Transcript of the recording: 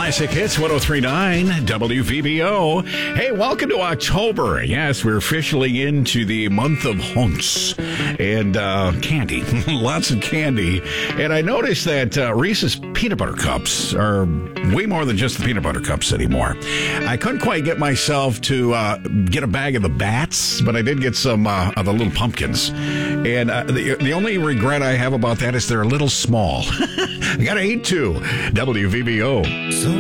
Classic Hits 103.9 WVBO. Hey, welcome to October. Yes, we're officially into the month of hunks and candy. Lots of candy. And I noticed that Reese's peanut butter cups are way more than just the peanut butter cups anymore. I couldn't quite get myself to get a bag of the bats, but I did get some of the little pumpkins. And the only regret I have about that is they're a little small. I gotta eat two. WVBO.